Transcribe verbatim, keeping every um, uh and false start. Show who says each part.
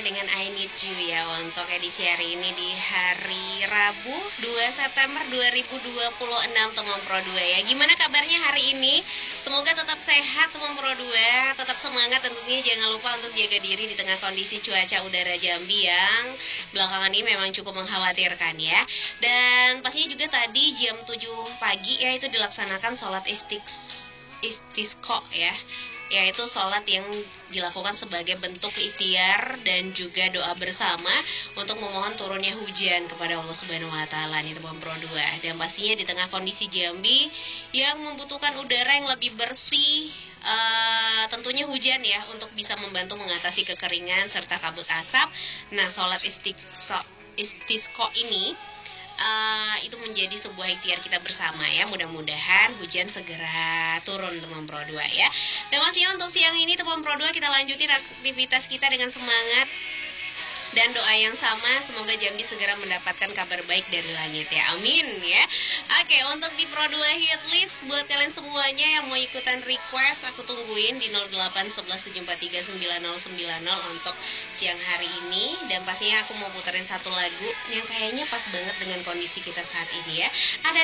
Speaker 1: dengan I Need You ya untuk edisi hari ini di hari Rabu dua September dua ribu dua puluh enam teman Pro dua ya. Gimana kabarnya hari ini? Semoga tetap sehat teman Pro dua, tetap semangat tentunya. Jangan lupa untuk jaga diri di tengah kondisi cuaca udara Jambi yang belakangan ini memang cukup mengkhawatirkan ya. Dan pastinya juga tadi jam tujuh pagi ya itu dilaksanakan sholat istiqs istisqa ya, yaitu sholat yang dilakukan sebagai bentuk ikhtiar dan juga doa bersama untuk memohon turunnya hujan kepada Allah Subhanahu wa taala nih teman Pro dua. Dan pastinya di tengah kondisi Jambi yang membutuhkan udara yang lebih bersih, uh, tentunya hujan ya untuk bisa membantu mengatasi kekeringan serta kabut asap. Nah, sholat istisqa istisqa ini Uh, itu menjadi sebuah ikhtiar kita bersama ya. Mudah-mudahan hujan segera turun teman Pro dua ya. Dan masih untuk siang ini teman Pro dua kita lanjutin aktivitas kita dengan semangat dan doa yang sama. Semoga Jambi segera mendapatkan kabar baik dari langit ya, amin ya. Oke, untuk di Pro dua Hit List buat kalian semuanya yang mau ikutan request, aku tungguin di nol delapan satu satu tujuh empat tiga sembilan nol sembilan nol untuk siang hari ini. Dan pastinya aku mau puterin satu lagu yang kayaknya pas banget dengan kondisi kita saat ini ya. Ada